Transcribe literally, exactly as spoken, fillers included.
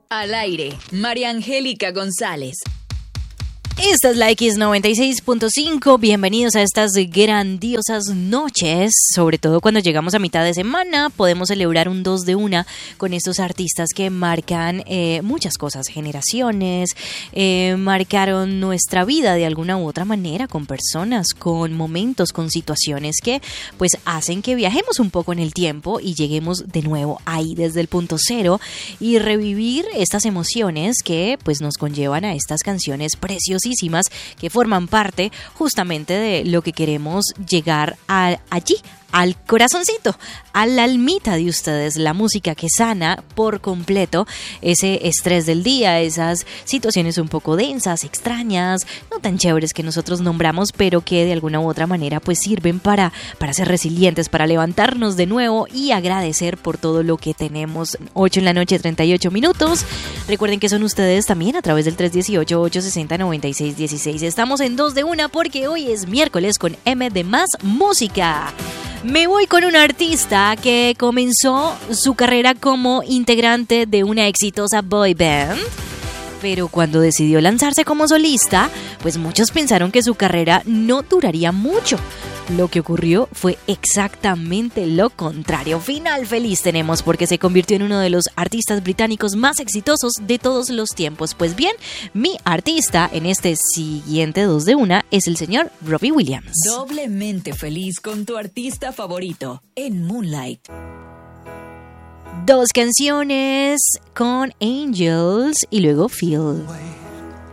Al aire, María Angélica González. Esta es la X noventa y seis punto cinco, bienvenidos a estas grandiosas noches, sobre todo cuando llegamos a mitad de semana, podemos celebrar un dos de una con estos artistas que marcan eh, muchas cosas, generaciones, eh, marcaron nuestra vida de alguna u otra manera, con personas, con momentos, con situaciones que pues hacen que viajemos un poco en el tiempo y lleguemos de nuevo ahí desde el punto cero y revivir estas emociones que pues nos conllevan a estas canciones preciosísimas que forman parte justamente de lo que queremos llegar a allí, al corazoncito, a la almita de ustedes, la música que sana por completo ese estrés del día, esas situaciones un poco densas, extrañas, no tan chéveres que nosotros nombramos, pero que de alguna u otra manera pues sirven para, para ser resilientes, para levantarnos de nuevo y agradecer por todo lo que tenemos. ocho en la noche, treinta y ocho minutos. Recuerden que son ustedes también a través del tres uno ocho, ocho seis cero, nueve seis uno seis. Estamos en dos de una porque hoy es miércoles con M de Más Música. Me voy con un artista que comenzó su carrera como integrante de una exitosa boy band, pero cuando decidió lanzarse como solista, pues muchos pensaron que su carrera no duraría mucho. Lo que ocurrió fue exactamente lo contrario. Final feliz tenemos porque se convirtió en uno de los artistas británicos más exitosos de todos los tiempos. Pues bien, mi artista en este siguiente dos de una es el señor Robbie Williams. Doblemente feliz con tu artista favorito en Moonlight. Dos canciones con Angels y luego Feel.